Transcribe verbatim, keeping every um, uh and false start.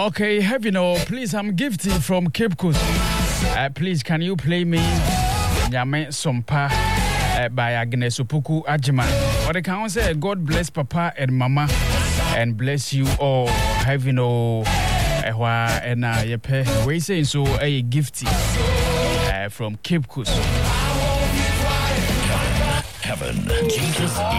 Okay, heaven, oh, please, I'm gifting from Cape Coast. Uh, please, can you play me Nyame Sompa uh, by Agnes Upuku Ajima? Or they can say, God bless Papa and Mama and bless you all. Heaven, oh, and uh, yepe. We say so a gift uh, from Cape Coast. Heaven, Jesus.